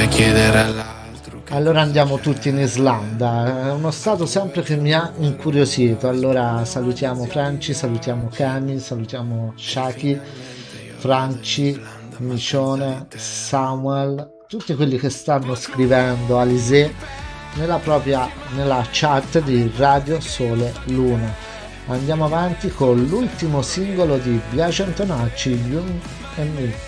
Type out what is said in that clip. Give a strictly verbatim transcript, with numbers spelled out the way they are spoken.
chiedere all'altro che Allora andiamo tutti in Islanda, è uno stato sempre che mi ha incuriosito. Allora salutiamo Franci, salutiamo Cami, salutiamo Shaki, Franci, Micione, Samuel, tutti quelli che stanno scrivendo Alizé nella propria nella chat di Radio Sole Luna. Andiamo avanti con l'ultimo singolo di Biagi Antonacci, You and Me.